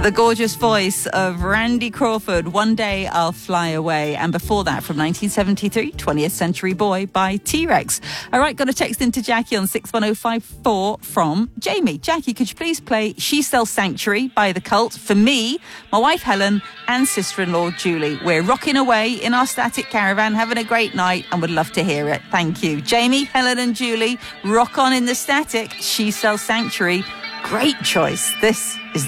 The gorgeous voice of Randy Crawford, One Day I'll Fly Away. And before that, from 1973, 20th Century Boy by T-Rex. All right, got a text into Jackie on 61054 from Jamie. Jackie, could you please play She Sells Sanctuary by The Cult for me, my wife Helen, and sister-in-law Julie? We're rocking away in our static caravan, having a great night, and would love to hear it. Thank you. Jamie, Helen and Julie, rock on in the static. She Sells Sanctuary. Great choice. This is